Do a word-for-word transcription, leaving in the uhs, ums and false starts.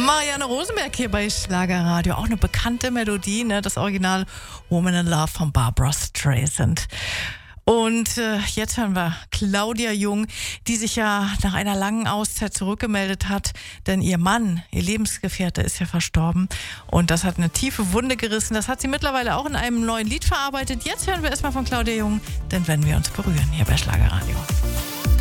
Marianne Rosenberg hier bei Schlagerradio. Auch eine bekannte Melodie, ne? Das Original Woman in Love von Barbra Streisand. Und äh, jetzt hören wir Claudia Jung, die sich ja nach einer langen Auszeit zurückgemeldet hat, denn ihr Mann, ihr Lebensgefährte ist ja verstorben und das hat eine tiefe Wunde gerissen. Das hat sie mittlerweile auch in einem neuen Lied verarbeitet. Jetzt hören wir erstmal von Claudia Jung, dann werden wir uns berühren hier bei Schlagerradio.